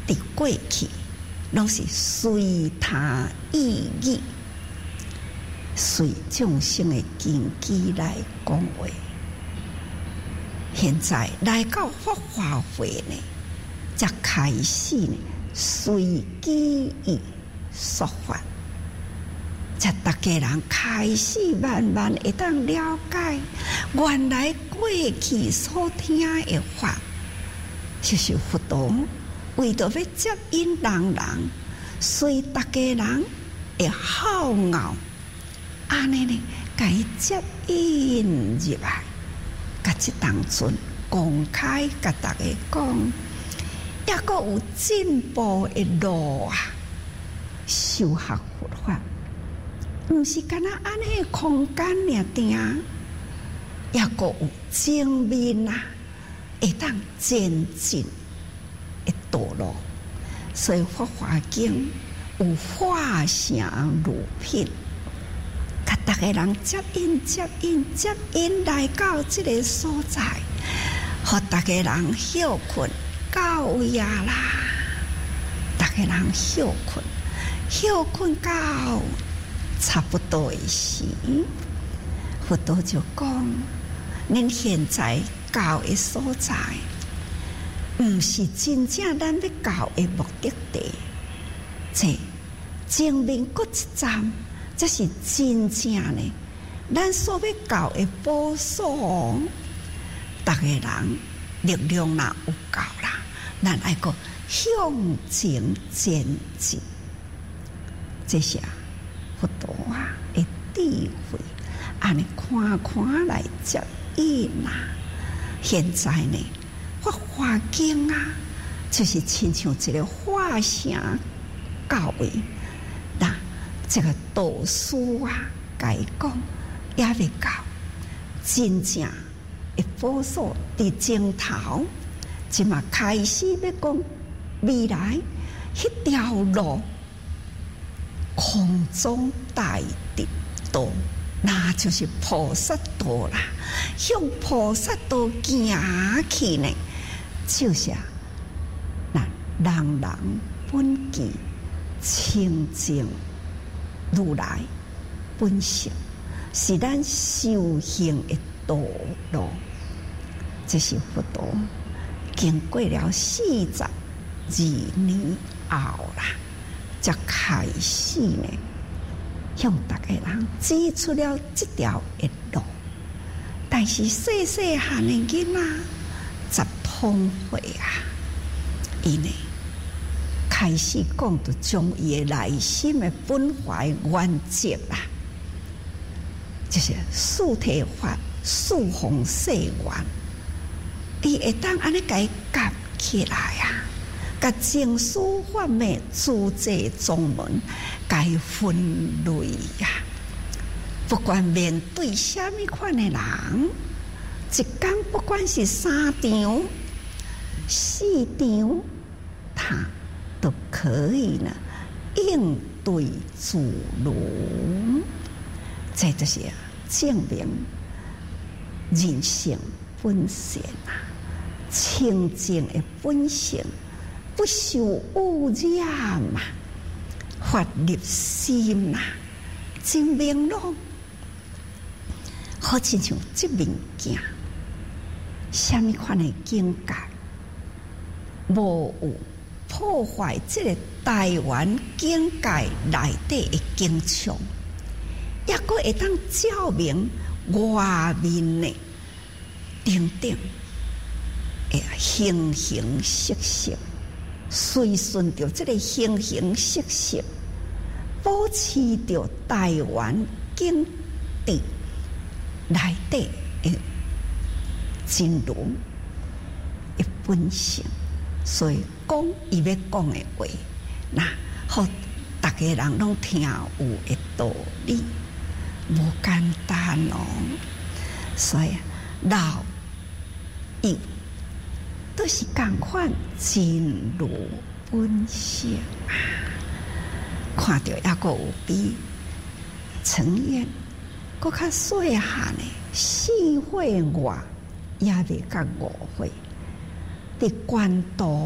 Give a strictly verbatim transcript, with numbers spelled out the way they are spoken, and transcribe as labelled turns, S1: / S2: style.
S1: 伫过去拢是随他意义，随众生的根基来讲话。现在来到法华会呢，才开始呢随机意说法，才大家人开始慢慢会当了解，原来过去所听的法，就是佛陀为着要接引人人，随大家人会好傲，安尼呢，甲伊接引入来。甲即当阵公开甲大家讲，抑阁有进步的路啊！修学佛法，毋是干那安尼空间尔定，抑阁有正面啊，会当前进的道路。所以《法华经》有化成如品。甲大家人接引、接引、接引来到这个所在，互大家人休困到夜啦。大家人休困，休困到差不多的时，佛陀就讲：恁现在到的所在，毋是真正咱要到的目的地，这前面搁一站。这是真正的，咱所要到的宝所，大家人力量若有够啦，咱爱个向前前进。这是佛陀啊的智慧，安尼看看来接引啊。现在呢，法华经啊，就是亲像一个化声教育。这个导师啊，甲伊讲也未到，真正的佛所伫前头，即嘛开始要讲未来迄条路，空中大直道，那就是菩萨道啦。向菩萨道行去呢，就是啊，那人人本具清净。如来本性是咱修行的道路，这是佛陀经过了四十二年后啦，才开始呢，向大家人指出了这条的路。但是细细汉的囡仔十通会啊，伊呢？开始讲到将伊的内心的本怀原则啦，就是四体法、四方世缘，伊会当安尼甲伊夹起来啊，甲正思法的诸界宗门甲伊分类啊。不管面对什么款的人，一天不管是三场、四场，他。都可以呢，应对自如，这就是证明人性本善啊，清净的本性不受污染嘛，法入心呐，真明朗，好亲像这物件，什么款的境界，无有。破坏这个台湾境界内底的景象，也阁会当照明外面的等等的形形色色，随顺着这个形形色色，保持着台湾境地内底的真如的本性。所以讲伊要讲的话，那好，大家人拢听有的道理，无简单哦。所以老一都是共款真如本性啊。看到也个有比陈燕搁较细汉的四岁外，也未到五岁。伫关渡